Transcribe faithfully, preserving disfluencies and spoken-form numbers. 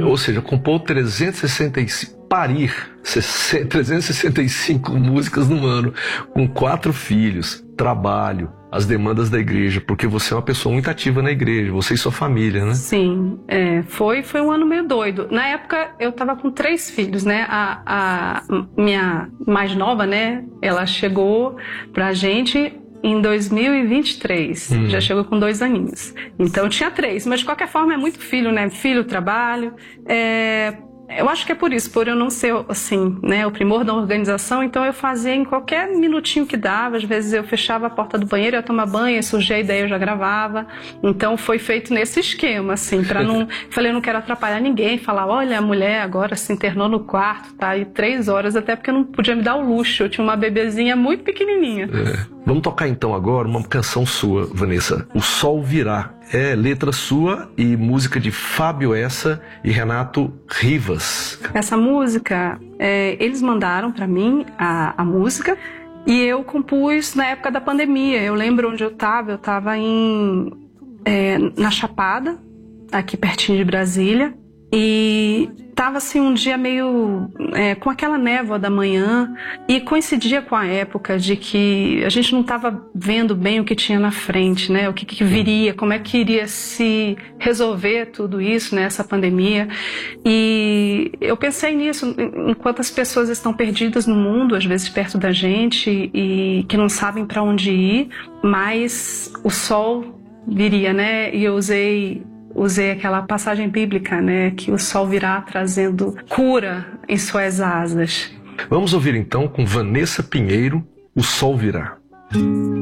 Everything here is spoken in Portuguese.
ou seja, compor trezentos e sessenta e cinco, parir trezentas e sessenta e cinco músicas no ano, com quatro filhos, trabalho, as demandas da igreja, porque você é uma pessoa muito ativa na igreja, você e sua família, né? Sim, é, foi, foi um ano meio doido. Na época eu tava com três filhos, né? A, a minha mais nova, né? Ela chegou pra gente em dois mil e vinte e três, hum. já chegou com dois aninhos. Então tinha três, mas de qualquer forma é muito filho, né? Filho, trabalho, é... Eu acho que é por isso, por eu não ser, assim, né, o primor da organização, então eu fazia em qualquer minutinho que dava. Às vezes eu fechava a porta do banheiro, eu ia tomar banho, surgia a ideia, eu já gravava. Então foi feito nesse esquema, assim, para não... Falei, eu não quero atrapalhar ninguém, falar, olha, a mulher agora se internou no quarto, tá aí três horas, até porque eu não podia me dar o luxo, eu tinha uma bebezinha muito pequenininha. É. Vamos tocar então agora uma canção sua, Vanessa, O Sol Virá. É letra sua e música de Fábio Essa e Renato Rivas. Essa música, é, eles mandaram para mim a, a música e eu compus na época da pandemia. Eu lembro onde eu estava, eu estava em, é, na Chapada, aqui pertinho de Brasília. E tava assim um dia meio é, com aquela névoa da manhã e coincidia com a época de que a gente não estava vendo bem o que tinha na frente, né? O que, que viria, como é que iria se resolver tudo isso, né? Essa pandemia. E eu pensei nisso, enquanto as pessoas estão perdidas no mundo, às vezes perto da gente e que não sabem para onde ir, mas o sol viria, né? E eu usei Usei aquela passagem bíblica, né? Que o sol virá trazendo cura em suas asas. Vamos ouvir então com Vanessa Pinheiro, O Sol Virá.